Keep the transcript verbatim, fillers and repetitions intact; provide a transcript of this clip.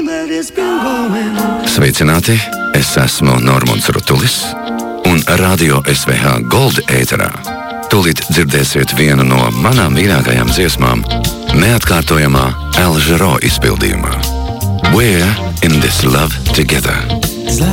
Sveicināti, es esmu Normunds Rutulis, un Radio S V H Gold ēterā tūlīt dzirdēsiet vienu no manām mīļākajām dziesmām neatkārtojamā Al Jarreau izpildījumā. We're in this love together.